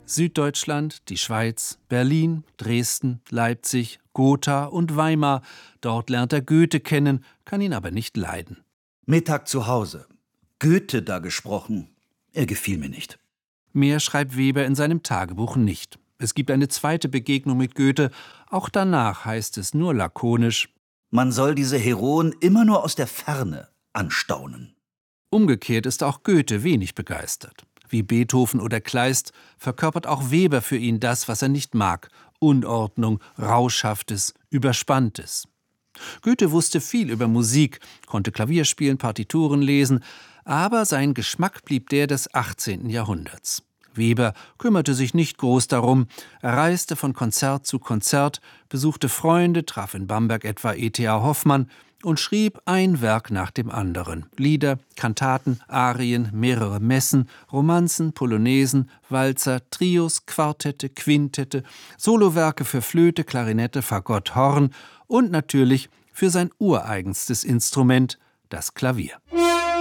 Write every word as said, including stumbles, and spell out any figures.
Süddeutschland, die Schweiz, Berlin, Dresden, Leipzig, Gotha und Weimar. Dort lernt er Goethe kennen, kann ihn aber nicht leiden. Mittag zu Hause. Goethe da gesprochen. Er gefiel mir nicht. Mehr schreibt Weber in seinem Tagebuch nicht. Es gibt eine zweite Begegnung mit Goethe. Auch danach heißt es nur lakonisch: Man soll diese Heroen immer nur aus der Ferne anstaunen. Umgekehrt ist auch Goethe wenig begeistert. Wie Beethoven oder Kleist verkörpert auch Weber für ihn das, was er nicht mag: Unordnung, Rauschhaftes, Überspanntes. Goethe wusste viel über Musik, konnte Klavier spielen, Partituren lesen, aber sein Geschmack blieb der des achtzehnten Jahrhunderts. Weber kümmerte sich nicht groß darum. Er reiste von Konzert zu Konzert, besuchte Freunde, traf in Bamberg etwa E T A Hoffmann und schrieb ein Werk nach dem anderen. Lieder, Kantaten, Arien, mehrere Messen, Romanzen, Polonesen, Walzer, Trios, Quartette, Quintette, Solowerke für Flöte, Klarinette, Fagott, Horn und natürlich für sein ureigenstes Instrument, das Klavier.